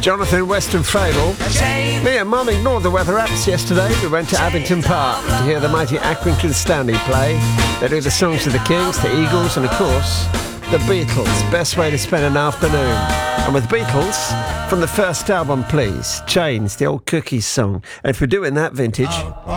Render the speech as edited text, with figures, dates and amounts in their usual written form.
Jonathan Weston Fable. Me and Mum ignored the weather apps yesterday. We went to Abington Park to hear the mighty Accrington Stanley play. They do the songs of the Kings, the Eagles, and of course, the Beatles. Best way to spend an afternoon. And with Beatles, from the first album, please, Chains, the old Cookies song. And if we're doing that vintage...